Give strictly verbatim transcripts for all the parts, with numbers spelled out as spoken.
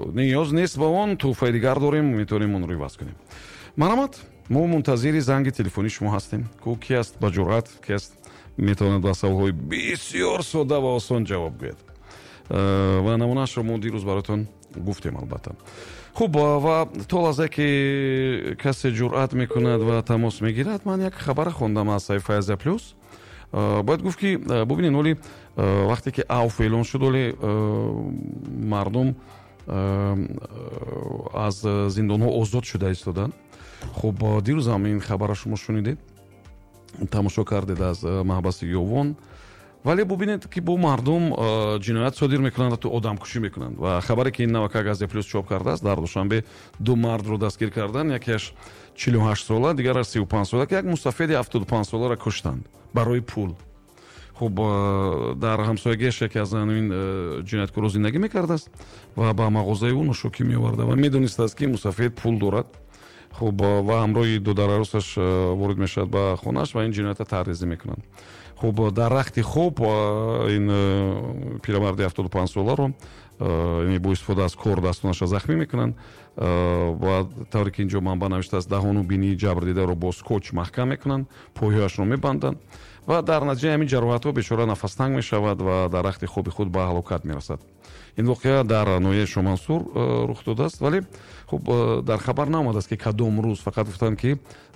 نیاز نیست به اون توفای دیگر داریم میتونیم اون رو عوض کنیم. مرحمت ما منتظر زنگ تلفنی شما هستیم کو کی است با جرأت کی است میتواند با سوالهای بسیار ساده و آسان جواب گوید و نمونهش رو ما دیروز براتون گفتیم البته. خوب و تا لحظه که کسی جرأت میکند و تماس میگیرد من یک خبر خوندم از صحیفه از پلوس. باید گفت که ببینید ولی وقتی که اوف اعلان شد ولی مردم از زندان ها آزاد شده ایستادن. خب دیروز هم این خبر شما شنیدید تماشا کردید از محبس یوون. ولی ببینید که با مردم جنایت صادر میکنند و تو آدم کشی میکنند و خبری که این نوکه گازی پلوس چاپ کرده است در دوشنبه دو مرد رو دستگیر کردن یکیش چهل و هشت ساله دیگرش سی و پنج ساله که یک مستفید هفتاد و پنج ساله را کشتند برای پول. خب در همسایگیش یکی از این جنایتکار زندگی میکرده است و با مغازه اون شوکی میآورده و میدونست است که مستفید پول دارد. خب و همراه دو در عروسش وارد میشد به خونش و این جنایت تعرضی میکنند. خب در وقتی خوب این پیرمرد هفتاد و پنج ساله رو یعنی با استفاده از کور دستانش زخمی میکنند و طوری که اینجا منبع نوشته است دهان و بینی جبر دیده رو با اسکوچ محکم میکنند پاهایش رو میبندند و در نتیجه همین جراحت ها بیچاره نفس تنگ میشود و در وقتی خوبی خود به هلاکت میرسد. این واقعه در نویه شمانسور رخ داده است ولی خب در خبر نامده است که کدام روز. فقط گفتن که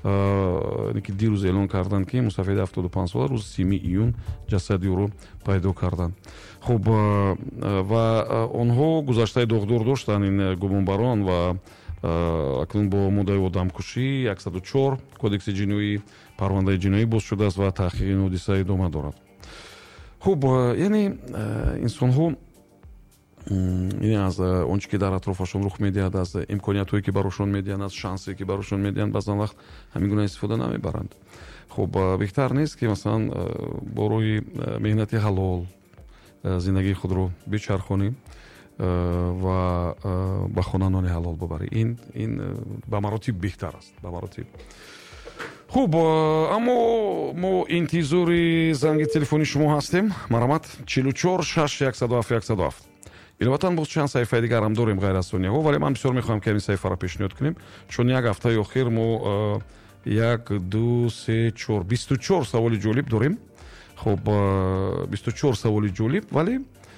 که دیروز اعلان کردن که مستفید هفتاد و پنج ساله روز سیمی ایون جسدی رو پیدا کردن. خب و آنها گذشته داغدار داشتن این گمانبران و اکنون با مدعی آدمکشی صد و چهار کودکس جنایی پرونده جنایی باز شده است و تحقیق این حادثه ادامه دارد. خب یعنی انسان ها یعنی از اونچه که در اطرافشون رخ میدهد از امکانیت هایی که براشون میدهند از شانسی که براشون میدهند بعضی وقت همین گونه استفاده نمیبرند. خب بهتر نیست که مثلا با روی مهنت حلال زندگی خود رو بچرخونیم و با خانه حلال ببریم. این این به مراتب بهتر است به مراتب. خوب اما ما انتظار زنگ تلفنی شما هستیم. مرحمت چهل و چهار شش صد و هفت صد و هفت. البته باز چند صحیفه دیگر هم داریم غیر از سونیا ولی من بسیار میخوام که این صحیفه را پیشنهاد کنیم چون یک هفته اخیر ما یک دو سه چهار بیست و چهار سوال جالب داریم. خب بیست و چهار سوال جالب ولی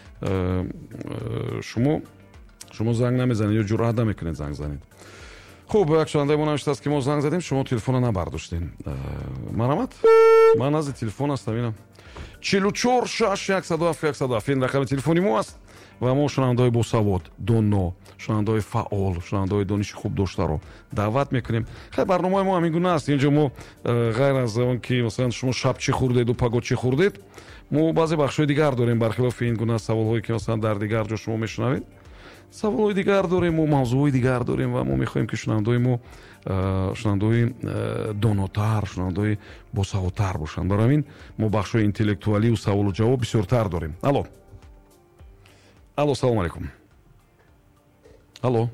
شما شما زنگ نمیزنید یا جرأت نمیکنید زنگ زنید. خب یک شنونده ما نوشته است که ما زنگ زدیم شما تلفن نبرداشتین. مرحمت من از تلفن هستم اینم چهل و چهار شش صد و هفت صد و هفت این رقم تلفنی ما است و ما شنونده‌های با سواد دانا شنونده‌های فعال شنونده‌های دانش خوب داشته رو دعوت میکنیم. خیلی برنامه ما همین گونه است. اینجا ما غیر از اون که مثلا شما شب چی خوردید و پگاه چی خوردید ما بعضی بخش‌های دیگر داریم برخلاف این گونه سوال‌هایی که مثلا در دیگر جا شما میشنوید. سوال‌های دیگر داریم و موضوعی دیگر داریم و ما می‌خوایم که شنونده‌های ما شنونده‌های داناتر شنونده‌های با سوادتر باشن. برای همین ما بخش‌های اینتלקتوالی و سوال و جواب بسیارتر داریم. الو الو سلام علیکم. الو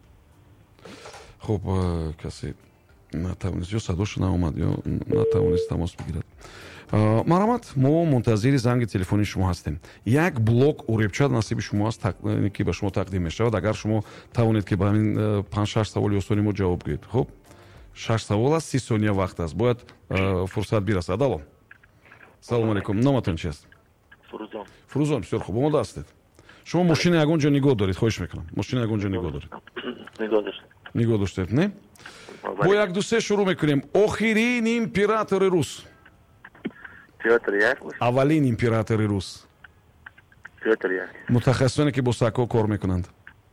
خب کسی نتوانست یا صداش ناامد یا نتوانست تماس بگیرد. مرحمت ما منتظر زنگ تلفنی شما هستیم. یک بلوک اوریبچات نصیب شما است که به شما تقدیم می‌شود اگر شما توانید که به همین پنج شش سوال آسانی ما جواب بدهید. خب شش سوال است سی ثانیه وقت است باید فرصت برسد. الو سلام علیکم نامتون چیست؟ فروزان. فروزان بسیار خوب اومده هستید. شما ماشین یگونجا نگاه دارید خواهش میکنم ماشین یگونجا نگاه دارید. نگاه داشتید نگاه داشتید نه؟ با یک دو سه شروع میکنیم. آخرین امپراتور روس. پیوتر یک باشه. اولین امپراتور روس. پیوتر یک. متخصصانی که با سگ‌ها کار میکنند.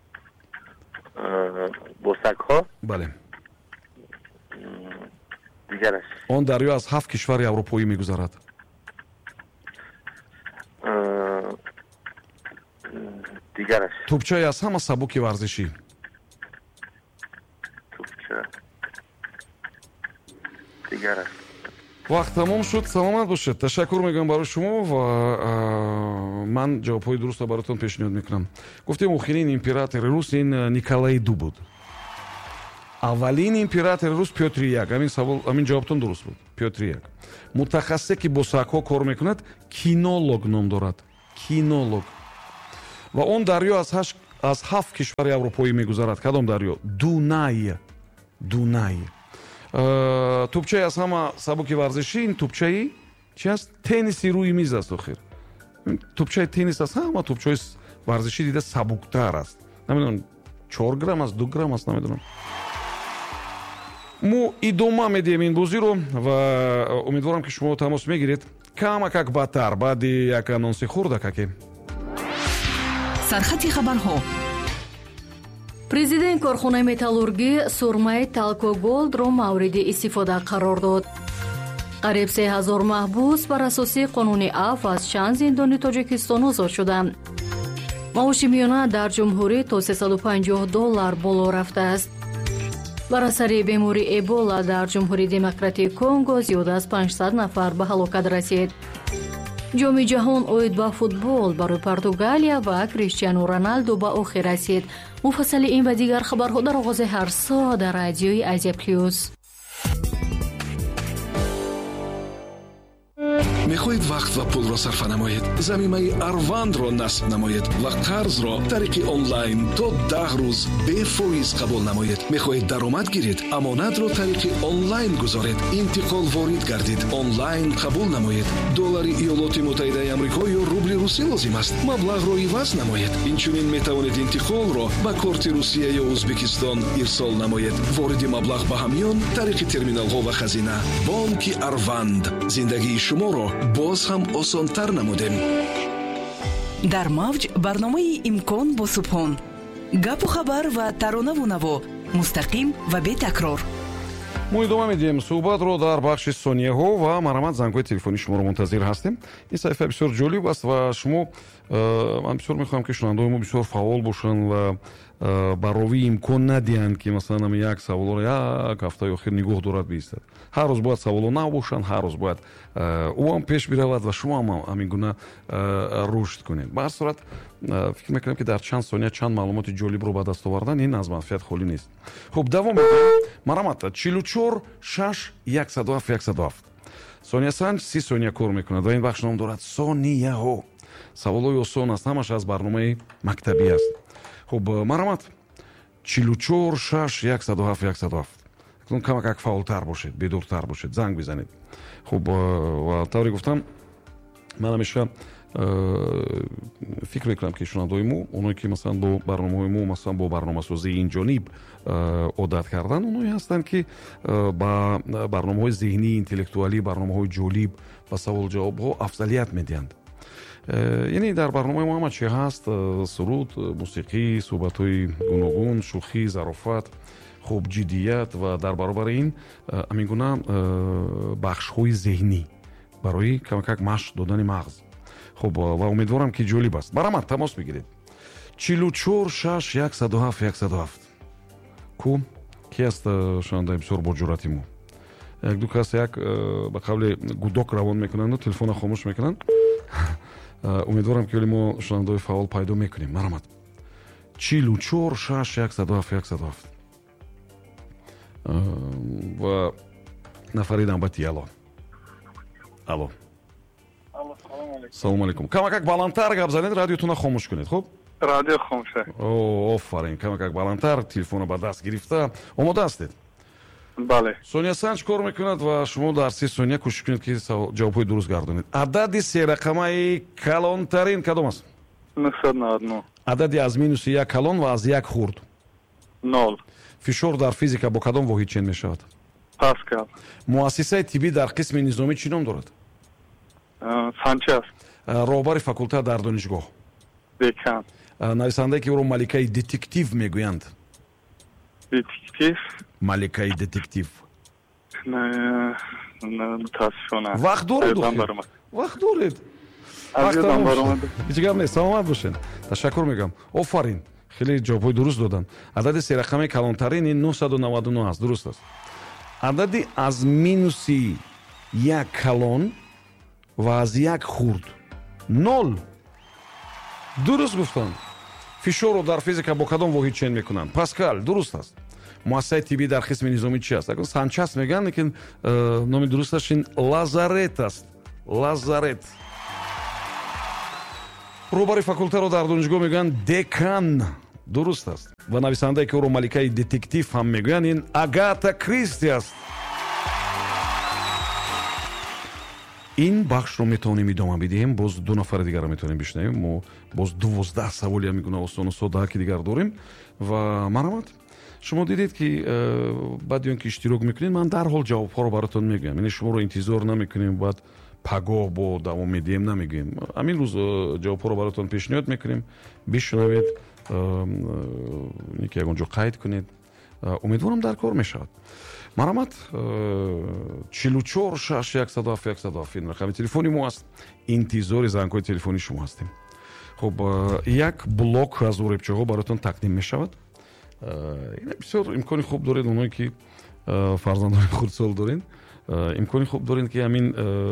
با سگ‌ها؟ بله. دیگرش. آن دریا از هفت کشور اروپایی میگذرد. دیگرش. توپچه از همه سبک ورزشی. توپچه. دیگرش. وقت تمام شد. سلامت باشید. تشکر میگم برای شما و من جوابهای درست رو براتون پیشنهاد میکنم. گفتیم آخرین امپراتور روس این نیکولای دو بود. اولین امپراتور روس پیوتر یک. همین سوال همین جوابتون درست بود. پیوتر یک. متخصصی که با سگ‌ها کار میکند کینولوگ نام دارد. کینولوگ. و اون دریا از аз ҳафт кишвари аврупоӣ мегузарад. Кадом дарё? Дунай. Дунай. Тӯбчаи аз ҳама сабуки варзишӣ ин тӯбчаи чи аст? Тенниси рӯи миз аст охир. Тӯбчаи теннис аз ҳама тӯбчаи варзишӣ дида сабуктар аст. Намедонам чор грамм аст, ду грамм аст, намедонам. мо идома медиҳем ин бозиро ва умедворам ки шумо тамос мегиред. камакак бадтар баъди як анонси хурдакаке. сархати хабарҳо. президент корхонаи металлургӣ сурмаи Talco Gold-ро мавриди истифода қарор дод. қариб се ҳазор маҳбус бар асоси қонуни аф аз чанд зиндони Тоҷикистон озод шуданд. маоши миёна дар ҷумҳурӣ то сесаду панҷоҳ доллар боло рафтааст. бар асари бемории Эбола дар ҷумҳурии демократии Конго зиёда аз панҷсад нафар ба ҳалокат расид. ҷоми ҷаҳон оид ба футбол барои Португалия ва Криштиану Роналду ба охир расид. муфассали ин ва дигар хабарҳо дар оғози ҳар соат дар радиои Азия Плюс. мехоҳед вақт ва пулро сарфа намоед, замимаи Арвандро насб намоед ва қарзро тариқи онлайн то даҳ рӯз бефоиз қабул намоед. мехоҳед даромад гиред, амонатро тариқи онлайн гузоред, интиқол ворид гардид, онлайн қабул намоед. доллари иёлоти муттаҳидаи амрико ё рубли русӣ лозим аст, маблағро иваз намоед. инчунин метавонед интиқолро ба корти Русия ё Узбекистон ирсол намоед. вориди маблағ ба ҳамён тариқи терминалҳо ва хазина. бонки Арванд зиндагии шуморо боз ҳам осонтар намудем. дар мавҷ барномаи имкон бо субҳон гапу хабар ва таронаву наво мустақим ва бетакрор. мо идома медиҳем суҳбатро дар бахши сонияҳо ва марҳамат зангҳои телефони шуморо мунтазир ҳастем. ин саҳифа бисёр ҷолиб аст ва шумо ман бисёр мехоҳам ки шунавандаҳои мо бисёр фаъол бошанд ва баровӣ имкон надиҳанд ки масалан як саволро як ҳафтаи охир нигоҳ дорад биистад. ҳар рӯз бояд саволо нав бошанд, ҳар рӯз бояд ӯ ҳам пеш биравад ва шумо ҳам ҳамин гуна рушд кунед. ба ҳар сурат фикр мекунам ки дар чанд сония чанд маълумоти ҷолибро ба даст овардан ин аз манфиат холӣ нест. хуб давом медиҳем. марҳамат чилу чор шаш яксаду ҳафт яксаду ҳафт сония санҷ си сония кор мекунад ва ин бахш ном дорад сонияҳо. саволҳои осон аст, ҳамаш аз барномаи мактабӣ аст. хуб марҳамат чилу чор шаш яксаду ҳафт яксаду ҳафт камакак фаъолтар бошед, бедуртар бошед, занг бизанед. хуб ва тавре гуфтам ман ҳамеша фикр мекунам ки шунавандаҳои мо оное ки масалан бо барномаҳои мо масалан бо барномасозии ин ҷониб одат кардан, оное ҳастанд ки ба барномаҳои зеҳнӣ, интеллектуалӣ, барномаҳои ҷолиб ба саволу-ҷавобҳо афзалият медиҳанд. яъне дар барномаи мо ҳама чи ҳаст: суруд, мусиқӣ, суҳбатҳои гуногун, шӯхӣ, зарофат, хуб ҷиддият ва дар баробари ин ҳамин гуна бахшҳои зеҳнӣ барои камакак машқ додани мағз. хуб ва умедворам ки ҷолиб аст. марҳамат тамос бигиред. чилу чор шаш яксаду ҳафт яксаду ҳафт ку ки аст шунавандаи бисёр боҷурати мо? як ду кас як ба қавле гудок равон мекунанду телефона хомӯш мекунанд. умедворам ки мо шунавандаҳои фаъол пайдо мекунем. марҳамат чилу чор шаш яксаду ҳафт яксаду ҳафт ва нафари навбати ало. ало салому алейкум. камакак баландтар гап занед, радиотуна хомӯш кунед. хуб радио хомӯше. о офарин, камакак баландтар, телефонро ба даст гирифта омода ҳастед? бале. сония санҷ кор мекунад ва шумо дар си сония кӯшиш кунед ки ҷавобҳои дуруст гардонед. адади серақамаи калонтарин кадом аст? нуҳсад навад و نه. адади аз минуси як калон ва аз як хурд? нол. фишор дар физика бо кадом воҳид чен мешавад? паскал. муассисаи тиббӣ дар қисми низомӣ чӣ ном дорад? санчаст. роҳбари факулта дар донишгоҳ? декан. нависандае ки ӯро маликаи детектив мегӯянд? детектив. маликаи детектив. نه متاسفانه. وقت دارید وقت دارید وقت دارید هیچ گپ نیست. سلامت باشین. تشکر میگم. آفرین. خیلی جوابای درست دادن. عدد سه رقمی کلانترین نهصد و نود و نه است. درست است. عددی از مینوسی یک کلان و از یک خورد نول. درست گفتن. فشار رو در فیزیک با کدام واحد چین میکنن؟ پاسکال. درست است. مؤسسه تیبی در قسم نظامی چی است؟ اگر سانچاس میگن لیکن نام درستش این لازارت است. لازارت. روباری فاکولته رو در دانشگاه میگن دکان. дуруст аст. Ва нависандае ки ӯро маликаи детектив ҳам мегӯянд, ин Агата Кристи аст. ин бахшро метавонем идома бидиҳем. Боз ду нафари дигарро метавонем бишнавем. мо боз дувоздаҳ саволи ҳамин осону содаки дигар дорем. ва марҳамат, шумо дидед ки баъди он ки иштирок мекунед, ман дарҳол ҷавобҳоро баротон мегӯям. яъне шуморо интизор намекунем, баъд пагоҳ бо давом медиҳем намегӯем. ҳамин рӯз ҷавобҳоро баротон пешниҳод мекунем. бишунавед, ки ягон ҷо қайд кунед. умедворам дар кор мешавад. марҳамат, чилу чор шаш яксаду ҳафт яксаду ҳафт ин рақами телефони мо аст. интизори зангҳои телефони шумо ҳастем. хуб, як блок аз уребчаҳо баротон тақдим мешавад. ин бисёр имкони хуб доред, онҳое ки фарзандони хурдсол доред, имкони хуб доред ки ҳамин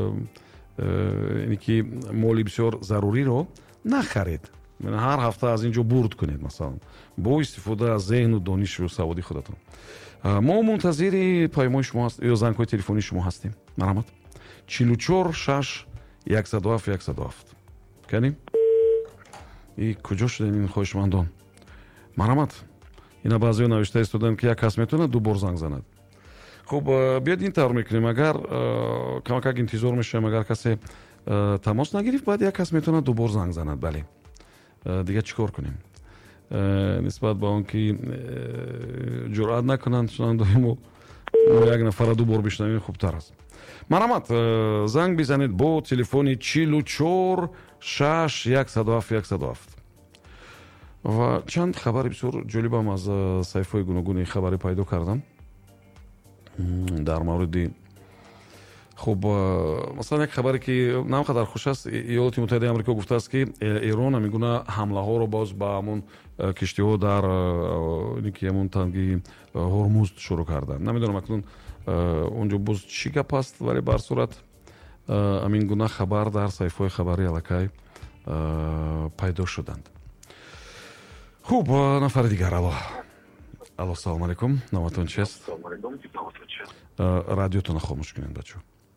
ки моли бисёр заруриро нахаред. ҳар ҳафта аз ин ҷо бурд кунед, масалан, бо истифода аз зеҳну донишу саводи худатон. мо мунтазири паймои шумо ё зангҳои телефони шумо ҳастем. марҳамат. чилу чор шаш яксаду ҳафт яксаду ҳафт. канем и куҷо шуден ин хоҳишмандон? марҳамат. ина баъзеҳо навишта истоданд ки як кас метавонад ду бор занг занад. хуб, биёд ин тавр мекунем. агар камакак интизор мешавем, агар касе тамос нагирифт, баъд як кас метавонад ду бор занг занад. бале, дига чӣ кор кунем? нисбат ба он ки ҷуръат накунанд шунавандаҳои мо як нафара ду бор бишнавем, хубтар аст. марҳамат, занг бизанед бо телефони чилу чор шаш яксаду ҳафт яксаду ҳафт. ва чанд хабари бисёр ҷолибам аз сайфҳои гуногуни хабарӣ пайдо кардам дар мавриди. хуб, масалан, як хабаре ки на он қадар хуш аст. иёлоти муттаҳидаи амрико гуфтааст ки эрон ҳамин гуна ҳамлаҳоро боз ба ҳамон киштиҳо дар ки ҳамон тангии ҳормуз шурӯъ карданд. намедонам акнун онҷо боз чӣ гап аст, вале бар сурат ҳамин гуна хабар дар сайфҳои хабарӣ аллакай пайдо шуданд. хуб, нафари дигар. алло алло салому алайкум. наватон чист? радиотона хомӯш кунед, бачо.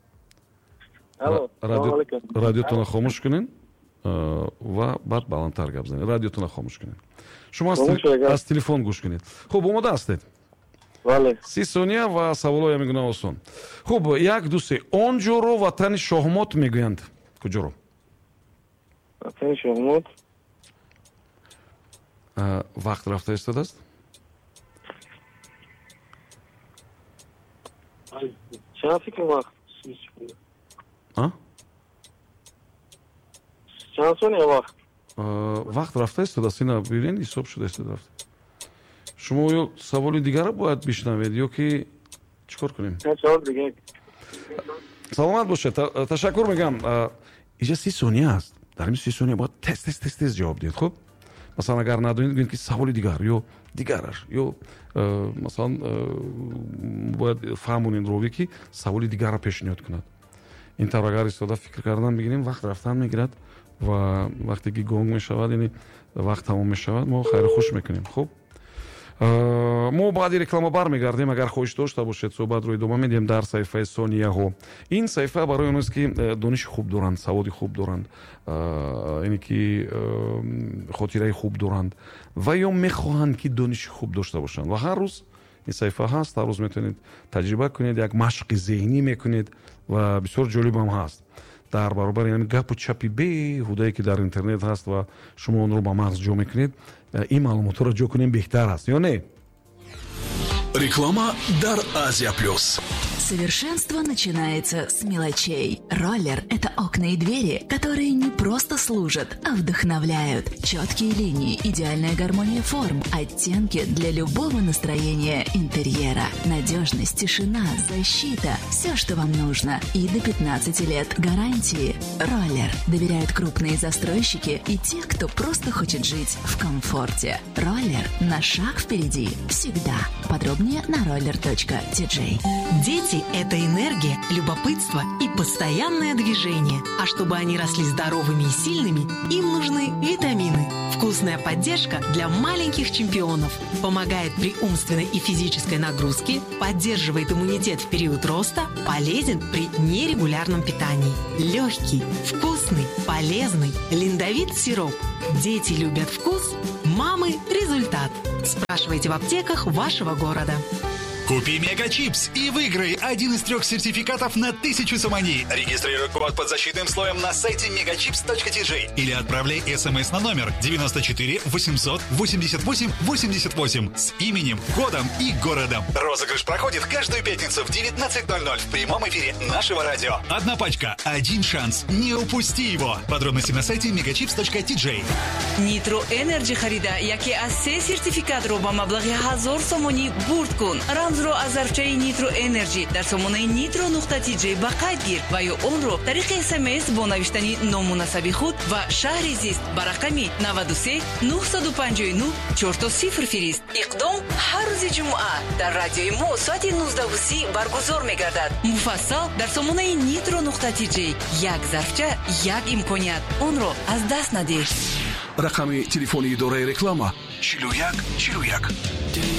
радиотона хомӯш кунед ва баъд баландтар гап занед. радиотона хомӯш кунед. шумо аз телефон гӯш кунед. хуб, омода ҳастед? си сония ва саволҳои ҳамин гуна осон. хуб, як дусе, он ҷоро ватани шоҳмот мегӯянд. куҷоро? ватани шоҳмот. вақт рафта истодааст? чанд фикр вақт? а? чанд сония вақт? вақт рафта истодааст. ина бибинед, ҳисоб шуда истодааст. шумо ё саволи дигарро бояд бишнавед, ё ки чӣ кор кунем? саломат бошед. ташаккур мегӯям. иҷа си сония аст. дар ин си сония бояд тез тез тез тез ҷавоб диҳед. хуб, масалан, агар надонед, гӯед ки саволи дигар ё дигараш, ё масалан бояд фаҳмонед ровӣ ки саволи дигарро пешниҳод кунад. ин тавр агар истода фикр кардан бигирем, вақт рафтан мегирад ва вақте ки гонг мешавад, яъне вақт тамом мешавад, мо хайру хуш мекунем. хуб, мо баъди реклама бармегардем. агар хоҳиш дошта бошед, суҳбатро идома медиҳем дар саҳифаи сонияҳо. ин саҳифа барои онест ки дониши хуб доранд, саводи хуб доранд, яъне ки хотираи хуб доранд ва ё мехоҳанд ки дониши хуб дошта бошанд. ва ҳар рӯз ин саҳифа ҳаст. ҳар рӯз метавонед таҷриба кунед, як машқи зеҳнӣ мекунед ва бисёр ҷолибам ҳаст. дар баробари ин гапу чапи беҳудае ки дар интернет ҳаст ва шумо онро ба мағз ҷо мекунед, ин маълумотро ҷо кунем беҳтар аст, ё не? Реклама дар Азия Плюс. Совершенство начинается с мелочей. Роллер – это окна и двери, которые не просто служат, а вдохновляют. Четкие линии, идеальная гармония форм, оттенки для любого настроения интерьера. Надежность, тишина, защита – все, что вам нужно. И до пятнадцати лет гарантии. Роллер доверяют крупные застройщики и те, кто просто хочет жить в комфорте. Роллер – на шаг впереди. Всегда. Подробнее на roller точка ти джей. Дети – это энергия, любопытство и постоянное движение. А чтобы они росли здоровыми и сильными, им нужны витамины. Вкусная поддержка для маленьких чемпионов. Помогает при умственной и физической нагрузке, поддерживает иммунитет в период роста, полезен при нерегулярном питании. Легкий, вкусный, полезный, линдовит сироп. Дети любят вкус, мамы – результат. Спрашивайте в аптеках вашего города. Купи Мегачипс и выиграй один из трех сертификатов на тысячу сомани. Регистрируй код под защитным слоем на сайте мегачипс точка ти джей или отправляй смс на номер девяносто четыре восемьсот восемьдесят восемь восемьдесят восемь с именем, кодом и городом. Розыгрыш проходит каждую пятницу в девятнадцать ноль ноль в прямом эфире нашего радио. Одна пачка, один шанс. Не упусти его. Подробности на сайте мегачипс точка ти джей. Nitro Energy харида яке аз се сертификатро ба маблағи ҳазор сомонӣ бурд кун. рамзро аз зарфчаи Nitro Energy дар сомонаи nitro нуқта ти джей ба қайд гир ва ё онро тариқи смс бо навиштани ному насаби худ ва шаҳри зист ба рақами наваду се нуҳсаду панҷоҳу нӯҳ чорто сифр фирист. иқдом ҳар рӯзи ҷумъа дар радиои мо соати нуздаҳу си баргузор мегардад. муфассал дар сомонаи nitro нуқта ти джей. як зарфча, як имконият. онро аз даст надеҳ. рақами телефони идораи реклама чилу як чилу як.